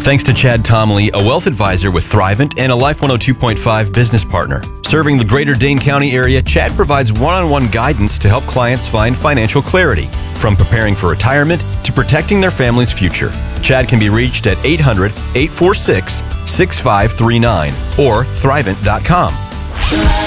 Thanks to Chad Tomley, a wealth advisor with Thrivent and a Life 102.5 business partner. Serving the greater Dane County area, Chad provides one-on-one guidance to help clients find financial clarity, from preparing for retirement to protecting their family's future. Chad can be reached at 800-846-6539 or Thrivent.com.